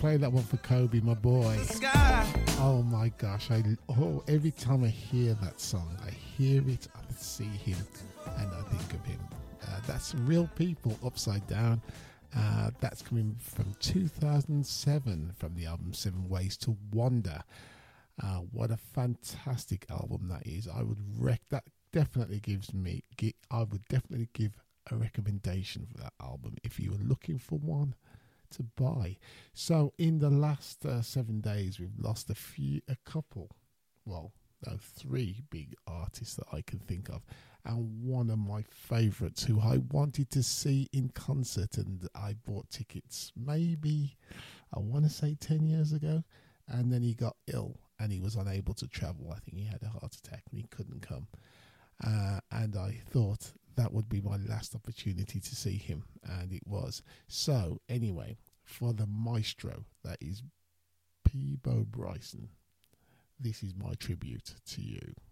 play that one for Kobe, my boy. Oh my gosh, every time I hear that song, I hear it, I see him, and I think of him. That's Real People, Upside Down. That's coming from 2007 from the album 7 Ways to Wonder. What a fantastic album that is. I would definitely give a recommendation for that album if you were looking for one to buy. So in the last 7 days, we've lost three big artists that I can think of, and one of my favorites who I wanted to see in concert, and I bought tickets maybe, I want to say 10 years ago, and then he got ill and he was unable to travel. I think he had a heart attack and he couldn't come, and I thought that would be my last opportunity to see him, and it was. So anyway, for the maestro that is Peabo Bryson, this is my tribute to you.